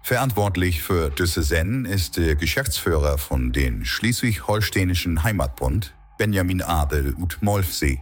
Verantwortlich für diese Sendung ist der Geschäftsführer von den Schleswig-Holsteinischen Heimatbund, Benjamin Adel ut Molfsee.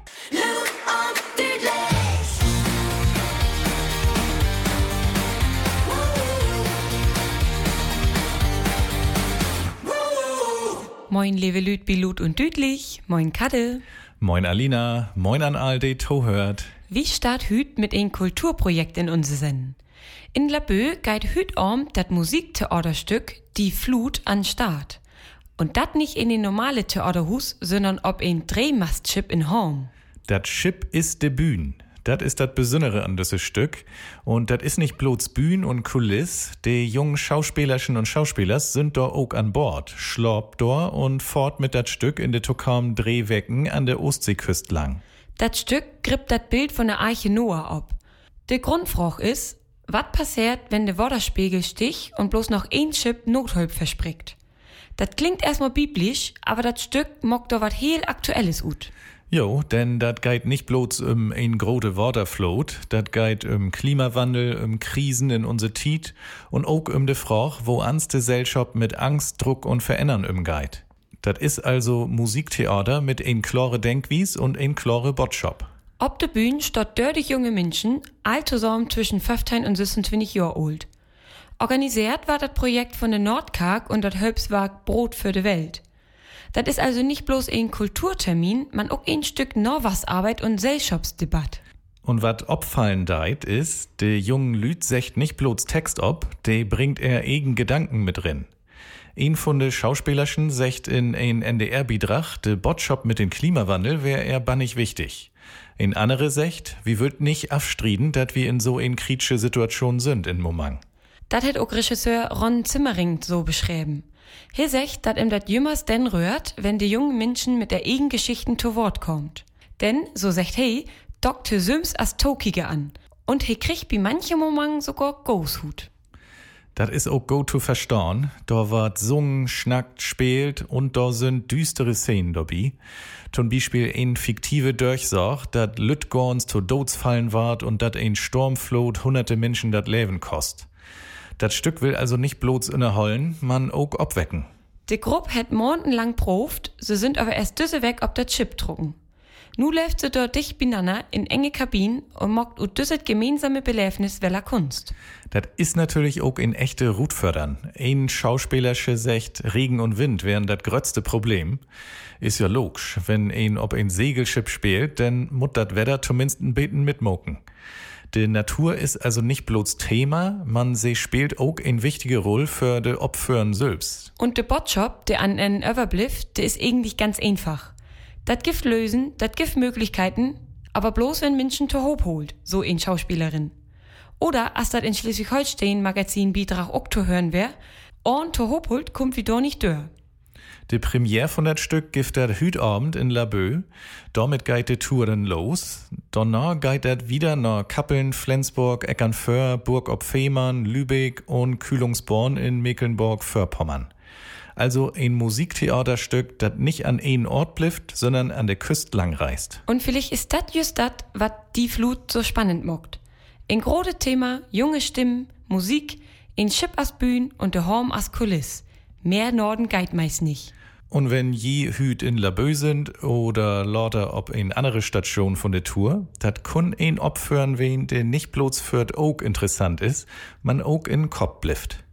Moin liebe Lüt, Bilut und Dütlich, moin Kadde. Moin Alina, moin an all die Tohört. Wie start Hüt mit ein Kulturprojekt in unser Sinn? In Laboe geht Hüt dat Musiktheaterstück Die Flut an Start. Und dat nicht in den normale Theaterhus, sondern ob ein Drehmastschip in Horn. Dat Schiff ist de Bühn. Dat ist dat Besondere an dieses Stück. Und dat ist nicht bloß Bühn und Kuliss. Die jungen Schauspielerchen und Schauspielers sind da auch an Bord. Schlorb da und fort mit dat Stück in de Tokam Drehwecken an der Ostseeküste lang. Dat Stück grippt dat Bild von der Arche Noah ab. De Grundfrage ist, wat passiert, wenn der Wasserspiegel sticht und bloß noch ein Schiff Nothilfe verspricht? Dat klingt erstmal biblisch, aber dat Stück mockt da wat heel Aktuelles ut. Jo, denn dat geht nicht bloß ein große Waterflot, dat geht Klimawandel, Krisen in unser Tiet und auch de Frage, wo ans de Gesellschaft mit Angst, Druck und Verändern geht. Dat is also Musiktheater mit ein klare Denkwies und ein klare Botschaft. Ob de Bühne steht dördig junge Menschen, all zusammen zwischen 15 und 26 Jahre alt. Organisiert war das Projekt von der Nordkark und das Hilfswerk Brot für die Welt. Das ist also nicht bloß ein Kulturtermin, man auch ein Stück Norwasarbeit und Gesellschaftsdebatt. Und wat opfallen deit ist, de jungen Lüt secht nicht bloß Text ob, de bringt er eigen Gedanken mit drin. Ein von de Schauspielerchen secht in ein NDR-Bidrach, de Botschaft mit dem Klimawandel wär er bannig wichtig. Ein andere secht, wie wird nicht afstrieden, dat wir in so ein kritische Situation sind in Moment. Das hat auch Regisseur Ron Zimmering so beschrieben. Er sagt, dass ihm das jümmers denn rührt, wenn die jungen Menschen mit der eigenen Geschichten zu Wort kommt. Denn, so sagt hey, Dr. Süms as Tokige an. Und he kriegt bei manchen Moment sogar Goshut. Das ist auch go to verstauen. Da wird sungen, schnackt, spielt und da sind düstere Szenen dabei. Zum Beispiel ein fiktive Durchsag, dat Lütgorns zu Dots fallen ward und dat ein Sturmflot hunderte Menschen dat Leben kost. Das Stück will also nicht bloß innerhollen, man auch abwecken. Die Gruppe hat monatelang probt, sie sind aber erst düsse weg ob das Chip drucken. Nu läuft sie dort dicht beieinander in enge Kabinen und mockt ut düsset gemeinsame Belebnis weller Kunst. Das ist natürlich auch in echte Rutfördern. Ein Schauspielersche secht, Regen und Wind wären das grötzte Problem. Ist ja logisch, wenn ein ob ein Segelschiff spielt, dann muss das Wetter zumindest ein bisschen mitmoken. Die Natur ist also nicht bloß Thema, man sie spielt auch eine wichtige Rolle für de Opfern selbst. Und de Botschaft, der an en überblifft, der ist eigentlich ganz einfach. Dat gibt Lösen, dat gibt Möglichkeiten, aber bloß wenn Menschen zu Hob holt, so ein Schauspielerin. Oder als dat in Schleswig-Holstein Magazin Bidrach auch zu hören wär, und zu Hob holt, kommt wie do nicht dör. Die Premiere von dat Stück gibt dat Hütabend in Laboe. Damit geht die Tour dann los. Danach geht dat wieder nach Kappeln, Flensburg, Eckernförde, Burg ob Fehmarn, Lübeck und Kühlungsborn in Mecklenburg-Vorpommern. Also ein Musiktheaterstück, das nicht an einen Ort blifft, sondern an der Küste lang reist. Und vielleicht ist das just das, was die Flut so spannend mockt. Ein großes Thema, junge Stimmen, Musik, ein Schiff as Bühn und der Horn as Kuliss. Mehr Norden geht meist nicht. Und wenn je Hüt in Laboe sind oder lauter ob eine andere Station von der Tour, dat kun ein opführen wen, der nicht bloß für auch interessant ist, man auch in Kopf blifft.